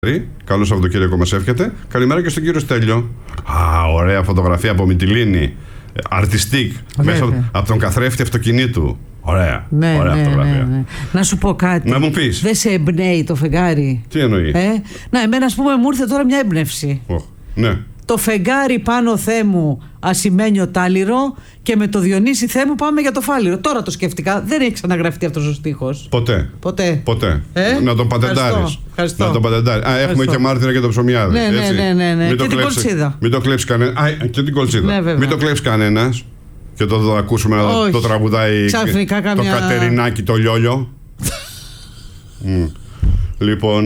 Καλό Σαββατοκύριακο μας εύχεται. Καλημέρα και στον κύριο Στέλιο. Ωραία φωτογραφία από Μυτιλίνη. Αρτιστικ. Μέσα από τον καθρέφτη αυτοκινήτου. Ωραία. Ωραία φωτογραφία. Ναι. Να σου πω κάτι. Να μου πεις. Δεν σε εμπνέει το φεγγάρι? Τι εννοεί? Να, εμένα ας πούμε μου ήρθε τώρα μια έμπνευση. Ναι. Το φεγγάρι πάνω Θέμου ασημένιο τάλιρο και με το Διονύση Θέμου πάμε για το φάλιρο. Τώρα το σκέφτηκα. Δεν έχει ξαναγραφτεί αυτός ο στίχος. Ποτέ. Να τον πατεντάρεις. Να τον πατεντάρεις. Έχουμε και μάρτυρα και το ψωμιάδι. Ναι. Και την κολτσίδα. Μην το κλέψει κανένα. Και την κολτσίδα. Μην το κλέψει κανένας. Και το ακούσουμε να το τραγουδάει το Κατερινάκι το λιόλιο. Λοιπόν,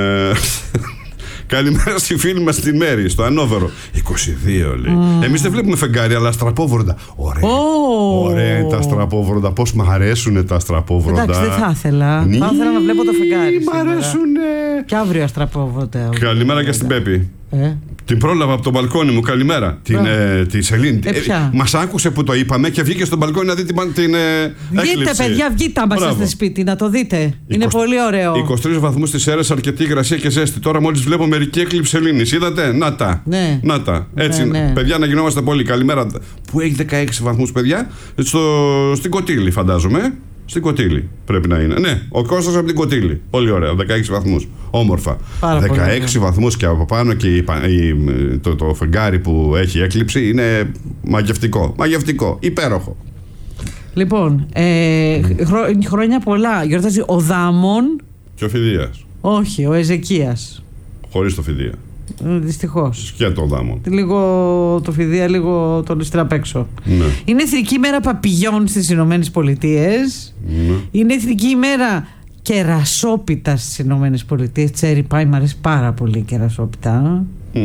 καλημέρα στη φίλη μας τη Μέρη, στο Ανόβερο. 22 λέει. Εμείς δεν βλέπουμε φεγγάρι, αλλά αστραπόβροντα. Ωραία είναι τα αστραπόβροντα. Πώς μ' αρέσουν τα αστραπόβροντα. Εντάξει, δεν θα ήθελα. Θα ήθελα να βλέπω το φεγγάρι. Μ' αρέσουνε. Και αύριο αστραπόβροντα. Καλημέρα και στην Πέπη. Την πρόλαβα από το μπαλκόνι μου, καλημέρα. Τη Σελήνη. Μας άκουσε που το είπαμε και βγήκε στο μπαλκόνι να δει την έκλειψη. Βγείτε, παιδιά, βγείτε άμα είστε σπίτι, να το δείτε. Είναι πολύ ωραίο. 23 βαθμούς στις αίρες, αρκετή υγρασία και ζέστη. Τώρα μόλις βλέπω μερική έκλειψη Σελήνης. Είδατε, να τα. Να τα. Έτσι, παιδιά, να γινόμαστε πολύ. Καλημέρα. Που έχει 16 βαθμούς, παιδιά, στην Κωτήλη, φαντάζομαι. Στην Κωτήλη πρέπει να είναι. Ναι, ο Κώστας από την Κωτήλη. Πολύ ωραία, 16 βαθμούς. Όμορφα. 16 βαθμούς και από πάνω και το φεγγάρι που έχει έκλειψη είναι μαγευτικό. Υπέροχο. Λοιπόν, χρόνια πολλά. Γιορτάζει ο Δάμον. Και ο Φιδίας. Όχι, ο Εζεκίας. Χωρίς το Φιδία. Δυστυχώς. Και το Δάμον. Λίγο το Φιδία, λίγο τον Ιστρά απ' έξω. Ναι. Είναι Εθνική ημέρα παπηγιών στις Ηνωμένες Πολιτείες. Ναι. Είναι Εθνική ημέρα κερασόπιτα στις Ηνωμένες Πολιτείες. Τσέρι πάει, μου αρέσει πάρα πολύ η κερασόπιτα.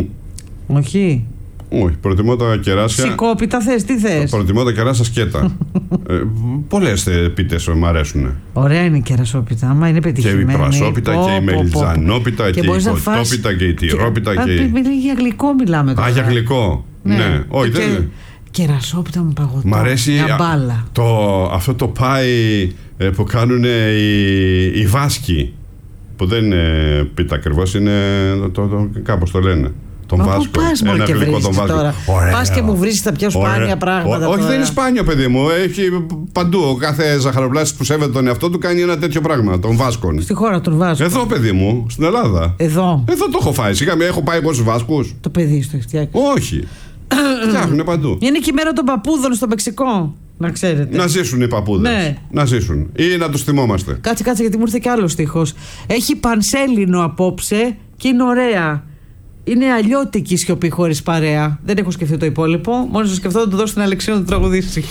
Όχι. Όχι, προτιμώ τα κεράσια. Σικόπιτα θες, τι θες? Προτιμώ τα κεράσια σκέτα. Πολλές πίτες μου αρέσουν. Ωραία είναι η κερασόπιτα, άμα είναι πετυχημένη. Και η πρασόπιτα και η μελιτζανόπιτα και η κοτόπιτα και η τυρόπιτα. Για γλυκό μιλάμε τώρα. Για γλυκό. Ναι. Όχι, δεν. Κερασόπιτα με παγωτό. Μ' αρέσει αυτό το πάι που κάνουν οι Βάσκοι. Που δεν είναι πίτα ακριβώς, είναι κάπως το λένε. Τον Βάσκο. Πας μόνο και βρίσκεις τώρα. Πας και μου βρίσκεις τα πιο σπάνια πράγματα. Όχι, δεν είναι σπάνιο, παιδί μου. Έχει παντού. Ο κάθε ζαχαροπλάστης που σέβεται τον εαυτό του κάνει ένα τέτοιο πράγμα. Τον Βάσκον. Στη χώρα των Βάσκων. Εδώ, παιδί μου, στην Ελλάδα. Εδώ το έχω φάει. Έχω πάει εγώ στους Βάσκους. Το παιδί στο έχει φτιάξει. Όχι. Φτιάχνουν παντού. Είναι και η μέρα των παππούδων στο Μεξικό. Να ξέρετε. Να ζήσουν οι παππούδες. Ναι. Να ζήσουν. Ή να τους θυμόμαστε. Κάτσε, γιατί μου ήρθε κι άλλο στίχος. Έχει πανσέλινο απόψε και είναι ωραία. Είναι αλλιώτικη σιωπή χωρίς παρέα. Δεν έχω σκεφτεί το υπόλοιπο. Μόλις το σκεφτώ, θα του δώσω στην Αλεξίου να το τραγουδήσει.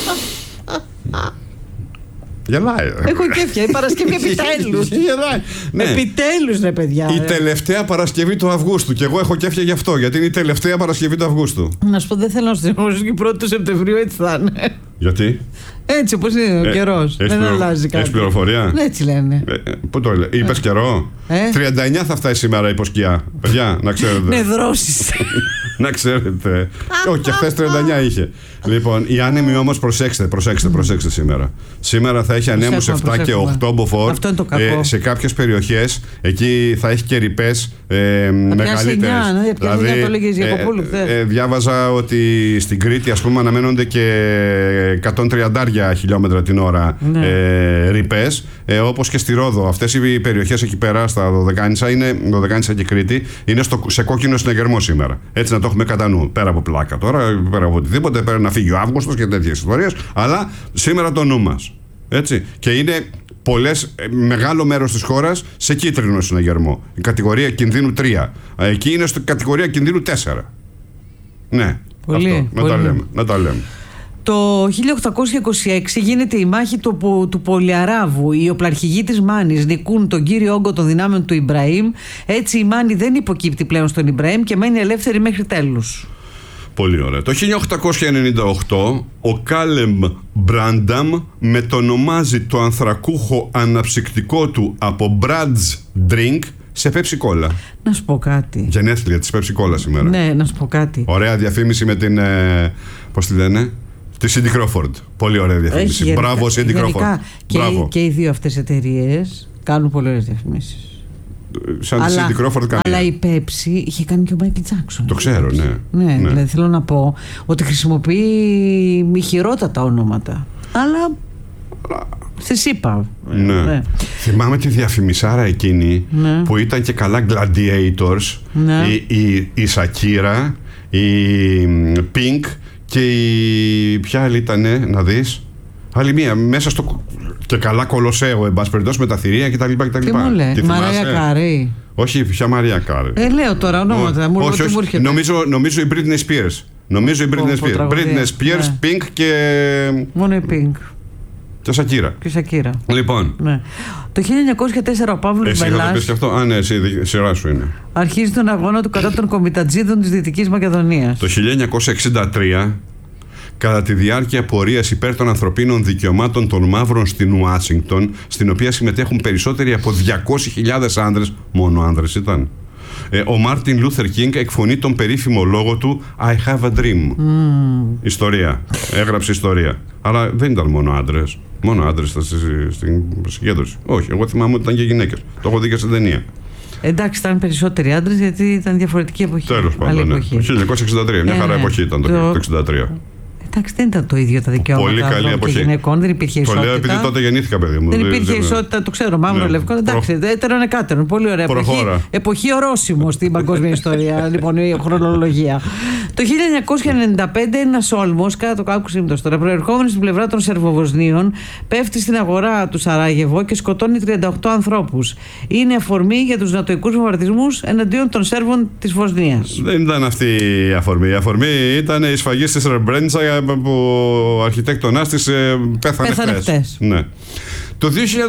Γελάει. Έχω κέφια. Η Παρασκευή επιτέλους. Ναι. Επιτέλους, ρε παιδιά. Η τελευταία Παρασκευή του Αυγούστου. Και εγώ έχω κέφια γι' αυτό. Γιατί είναι η τελευταία Παρασκευή του Αυγούστου. Να σου πω, δεν θέλω να σου δημιουργήσω και 1η του Σεπτεμβρίου, έτσι θα είναι. Γιατί? Έτσι όπως είναι ο καιρός. Δεν αλλάζει κάτι. Έχεις πληροφορία? Έτσι λένε. Πού το λέει? Είπες καιρό? 39 θα φτάσει σήμερα υποσκιά. Παιδιά, να ξέρετε. Νεδρώσεις. Να ξέρετε. Όχι, και χθες 39 είχε. Λοιπόν, οι άνεμοι όμως προσέξτε σήμερα. Σήμερα θα έχει ανέμους 7 και 8 μποφόρ. Αυτό είναι το κακό. Σε κάποιες περιοχές εκεί θα έχει και ρηπές μεγαλύτερες. Δηλαδή, διάβαζα ότι στην Κρήτη, ας πούμε, αναμένονται και 130 χιλιόμετρα την ώρα ρηπές, όπως και στη Ρόδο. Αυτές οι περιοχές εκεί πέρα στα Δωδεκάνησα και Κρήτη είναι σε κόκκινο συναγερμό σήμερα. Έτσι να το έχουμε κατά νου. Πέρα από πλάκα τώρα, πέρα από οτιδήποτε, πέρα να φύγει ο Αύγουστος και τέτοιες ιστορίες, αλλά σήμερα το νου μας. Έτσι. Και είναι μεγάλο μέρος της χώρας σε κίτρινο συναγερμό. Η κατηγορία κινδύνου 3. Εκεί είναι στην κατηγορία κινδύνου 4. Ναι, πολύ, αυτό. Να τα λέμε. Το 1826 γίνεται η μάχη του Πολυαράβου. Οι οπλαρχηγοί της Μάνης νικούν τον κύριο όγκο των δυνάμεων του Ιμπραήμ. Έτσι η Μάνη δεν υποκύπτει πλέον στον Ιμπραήμ και μένει ελεύθερη μέχρι τέλους. Πολύ ωραία. Το 1898 ο Κάλεμ Μπράνταμ μετονομάζει το ανθρακούχο αναψυκτικό του από Brad's Drink σε Pepsi Cola. Να σου πω κάτι. Γενέθλια της Pepsi Cola σήμερα. Ναι, να σου πω κάτι. Ωραία διαφήμιση με την. Πώς τη λένε? Τη Cindy Crawford. Πολύ ωραία διαφήμιση. Μπράβο, Cindy Crawford. Και οι δύο αυτές εταιρείες κάνουν πολύ ωραίες διαφημίσεις. σαν τη Cindy Crawford καμία. Αλλά η Pepsi είχε κάνει και ο Michael Jackson. Το ξέρω, ναι. Ναι, δηλαδή θέλω να πω ότι χρησιμοποιεί ηχηρότατα ονόματα. Αλλά στις είπα. Ναι. Θυμάμαι τη διαφημισάρα εκείνη που ήταν και καλά Gladiators, η Shakira, η Pink και η... ποια άλλη ήτανε, να δεις? Άλλη μία, μέσα στο... και καλά Κολοσσέο, εν πάση περιπτώσει, με τα θηρία κτλ. Τι μου λέει, Μαρία Κάρι? Όχι, ποια Μαρία Κάρι? Λέω τώρα ονόματα, μου έρχεται. Νομίζω η Britney Spears. Britney Spears, Pink και... Μόνο η Pink. Και Σακύρα. Λοιπόν. Ναι. Το 1904 ο Παύλος Μπελάς. Εσύ θα το πεις και αυτό? Α, ναι, εσύ, σειρά σου είναι. Αρχίζει τον αγώνα του κατά των κομιτατζίδων της Δυτικής Μακεδονίας. Το 1963, κατά τη διάρκεια πορείας υπέρ των ανθρωπίνων δικαιωμάτων των μαύρων στην Ουάσιγκτον, στην οποία συμμετέχουν περισσότεροι από 200.000 άνδρες, μόνο άνδρες ήταν, ο Μάρτιν Λούθερ Κίνγκ εκφωνεί τον περίφημο λόγο του I have a dream. Ιστορία. Έγραψε ιστορία. Αλλά δεν ήταν μόνο άντρες. Μόνο άντρες στην συγκέντρωση. Όχι, εγώ θυμάμαι ότι ήταν και γυναίκες. Το έχω δει και στην ταινία. Εντάξει, ήταν περισσότεροι άντρες γιατί ήταν διαφορετική εποχή. Τέλος πάντων. Ναι. Το 1963. Μια χαρά εποχή ήταν το 1963. Εντάξει, δεν ήταν το ίδιο τα δικαιώματα των γυναικών, δεν υπήρχε ισότητα. Το λέω επειδή τότε γεννήθηκα, παιδί μου. Δεν υπήρχε ισότητα, το ξέρω, μαύρο, λευκό. Εντάξει, έτερον εκάτερον. Πολύ ωραία εποχή ορόσημο στην παγκόσμια ιστορία, λοιπόν, η χρονολογία. Το 1995 ένας Όλμος, κάτω άκουσε με το τώρα, προερχόμενος στην πλευρά των Σερβοβοσνίων, πέφτει στην αγορά του Σαράγεβο και σκοτώνει 38 ανθρώπους. Είναι αφορμή για τους νατοικούς βομβαρδισμούς εναντίον των Σέρβων της Βοσνίας. Δεν ήταν αυτή η αφορμή. Η αφορμή ήταν η σφαγή στη Σρεμπρέντσα που ο αρχιτέκτονάς της πέθανε χθες. Ναι. Το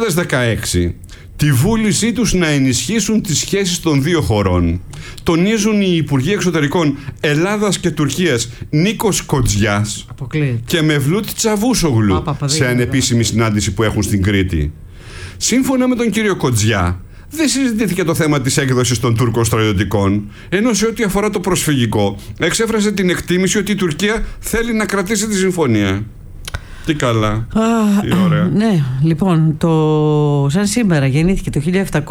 2016 τη βούλησή τους να ενισχύσουν τις σχέσεις των δύο χωρών τονίζουν οι Υπουργοί Εξωτερικών Ελλάδας και Τουρκίας Νίκος Κοτζιάς και Μευλούτ Τσαβούσογλου σε ανεπίσημη συνάντηση που έχουν στην Κρήτη. Σύμφωνα με τον κύριο Κοτζιά, δεν συζητήθηκε το θέμα της έκδοσης των Τούρκων στρατιωτικών, ενώ σε ό,τι αφορά το προσφυγικό εξέφρασε την εκτίμηση ότι η Τουρκία θέλει να κρατήσει τη συμφωνία. Τι καλά. Τι ωραία. Ναι, λοιπόν, σαν σήμερα γεννήθηκε το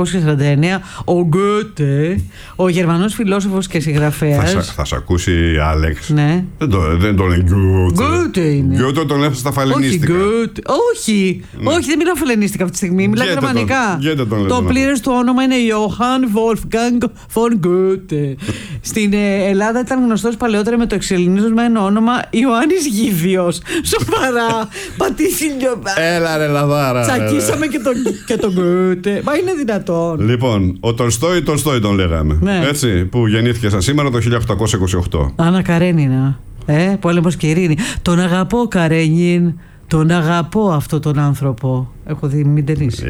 1749 ο Γκότε, ο Γερμανός φιλόσοφος και συγγραφέας. Θα σε ακούσει Άλεξ. Ναι. Δεν τον λένε Γκότε. Γκότε είναι. Γκότε τον λένε στα φαλενίστικα. Όχι, δεν μιλάω φαλενίστικα αυτή τη στιγμή. Μιλάω γερμανικά. Το πλήρες του όνομα είναι Johann Wolfgang von Goethe. Στην Ελλάδα ήταν γνωστός παλαιότερα με το εξελληνισμένο όνομα Ιωάννης Γίδιος. Σοβαρά. Πατήσιλιο. Έλα ρε λαδάρα. Τσακίσαμε και τον Γκούτε. Μα είναι δυνατόν? Λοιπόν, ο Τολστόι τον λέγαμε. Ναι. Έτσι, που γεννήθηκε σαν σήμερα το 1828. Άννα Καρένινα. Πόλεμος και ειρήνη. Τον αγαπώ, Καρένιν. Τον αγαπώ αυτόν τον άνθρωπο. Έχω δει μην ταινίσει.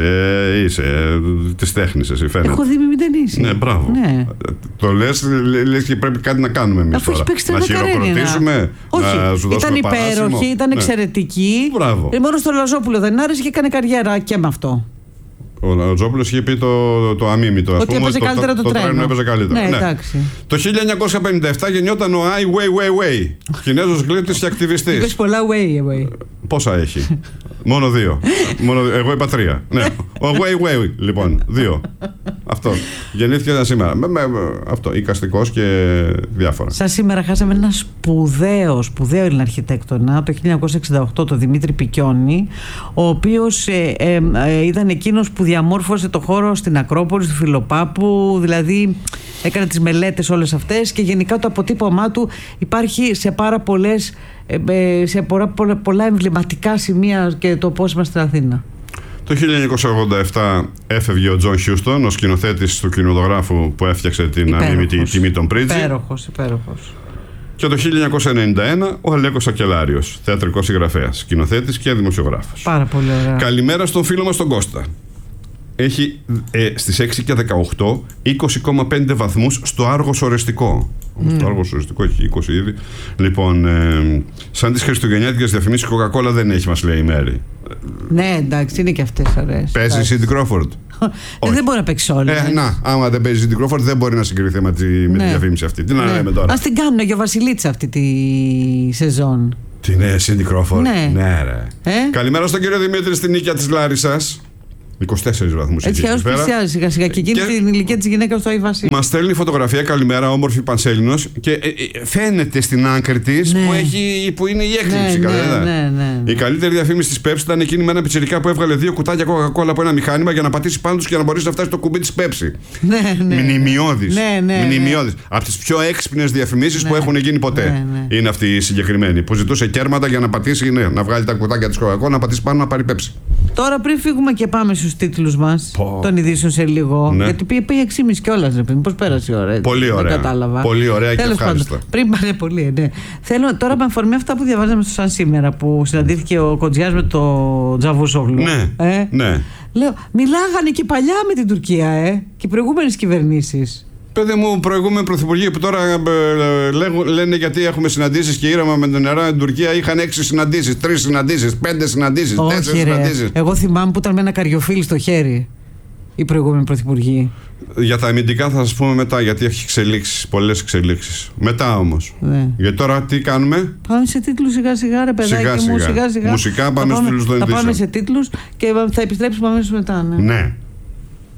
Είσαι της τέχνης εσύ φαίνεται. Έχω δει μην ταινίσει. Ναι, μπράβο. Ναι. Το λες και πρέπει κάτι να κάνουμε εμείς τώρα. Να χειροκροτήσουμε. Όχι, να σου ήταν υπέροχη, ήταν εξαιρετική. Μπράβο. Μόνο στο Λαζόπουλο δεν άρεσε και έκανε καριέρα και με αυτό. Ο Λαζόπουλος είχε πει το αμίμητο. Ότι έπαιζε καλύτερα το τρένο. Έπαιζε καλύτερα. Ναι, εντάξει. Το 1957 γεννιόταν ο Ai Weiwei, Κινέζος γλύπτης και ακτιβιστής. Είπες πολλά Weiwei. Πόσα έχει? Μόνο 2. Εγώ είπα 3. Ναι. Ο Weiwei, λοιπόν, 2. Αυτό. Γεννήθηκε ένα σήμερα. Αυτό. Οικαστικός και διάφορα. Σαν σήμερα χάσαμε ένα σπουδαίο Έλληνα αρχιτέκτονα το 1968, τον Δημήτρη Πικιόνη, ο οποίος ήταν εκείνος που διαμόρφωσε το χώρο στην Ακρόπολη, του Φιλοπάπου, δηλαδή έκανε τις μελέτες όλες αυτές και γενικά το αποτύπωμά του υπάρχει σε πάρα πολλές, σε πολλά εμβληματικά σημεία και το πώς είμαστε στην Αθήνα. Το 1987 έφευγε ο Τζον Χιούστον, ο σκηνοθέτης του κινηματογράφου που έφτιαξε την αμίμητη τιμή των Πρίτζη. Υπέροχος. Και το 1991 ο Αλέκος Ακελάριος, θεατρικός συγγραφέας, σκηνοθέτης και δημοσιογράφος. Πάρα πολύ ωραία. Καλημέρα στον φίλο μας τον Κώστα. Έχει στις 6 και 18 20,5 βαθμούς στο Άργος Ορεστικό. Το Άργος Ορεστικό έχει 20 ήδη. Λοιπόν, σαν τις χριστουγεννιάτικες διαφημίσεις Coca-Cola δεν έχει, μας λέει η Μέρη. Ναι, εντάξει, είναι και αυτές ωραίες. Παίζει η Cindy Crawford. Δεν μπορεί να παίξει όλα. Άμα δεν παίζει η Cindy Crawford δεν μπορεί να συγκριθεί με τη διαφήμιση αυτή. Τι να λέμε τώρα. Ας την κάνουν για Βασιλίτσα αυτή τη σεζόν. Την Cindy Crawford. Ναι, ρε. Καλημέρα στον κύριο Δημήτρη στην Νίκαια της Λάρισσας. 24 βαθμούς. Έτσι κι αλλιώς πλησιάζει σιγά-σιγά. Και εκείνη την ηλικία της γυναίκας στο Αϊβασί. Μας στέλνει φωτογραφία, καλημέρα, όμορφη Πανσέλινος. Και φαίνεται στην άκρη της που είναι η έκλειψη. Ναι. Η καλύτερη διαφήμιση της Pepsi ήταν εκείνη με ένα πιτσιρικά που έβγαλε 2 κουτάκια Coca-Cola από ένα μηχάνημα για να πατήσει πάνω τους και να μπορέσει να φτάσει στο κουμπί της Pepsi. Μνημειώδης. Μνημειώδης. Από τις πιο έξυπνες διαφημίσεις που έχουν γίνει ποτέ. Είναι αυτή η συγκεκριμένη. Που ζητούσε κέρματα για να πατήσει, να βγάλει τα κουτάκια της Coca-Cola, να πατήσει πάνω να πάρει Pepsi. Τώρα πριν φύγουμε και πάμε στους τίτλους μας των ειδήσεων σε λίγο. Γιατί πήγε 6,5 κιόλας. Πώς πέρασε η ώρα. Πολύ ωραία. Κατάλαβα. Πολύ ωραία και ευχάριστα. Πριν πάνε πολύ, ναι. Θέλω τώρα με αφορμή αυτά που διαβάζαμε στο Σαν σήμερα που συναντήθηκε ο Κοντζιάς με το Τζαβούσογλου. Ναι. Λέω, μιλάγανε και παλιά με την Τουρκία, και οι προηγούμενες κυβερνήσεις. Παιδί μου, προηγούμενοι πρωθυπουργοί που τώρα λένε γιατί έχουμε συναντήσεις και ήραμα με την νερά. Στην Τουρκία είχαν 6 συναντήσεις, 3 συναντήσεις, 5 συναντήσεις, 4 συναντήσεις. Εγώ θυμάμαι που ήταν με ένα καριοφίλι στο χέρι οι προηγούμενοι πρωθυπουργοί. Για τα αμυντικά θα σας πούμε μετά, γιατί έχει εξελίξεις, πολλές εξελίξεις. Μετά όμως. Γιατί τώρα τι κάνουμε? Πάμε σε τίτλους σιγά-σιγά, ρε παιδάκι μου. Σιγά-σιγά. Μουσικά πάμε στους τίτλους των ειδήσεων. Θα πάμε σε τίτλους και θα επιστρέψουμε αμέσως μετά. Ναι.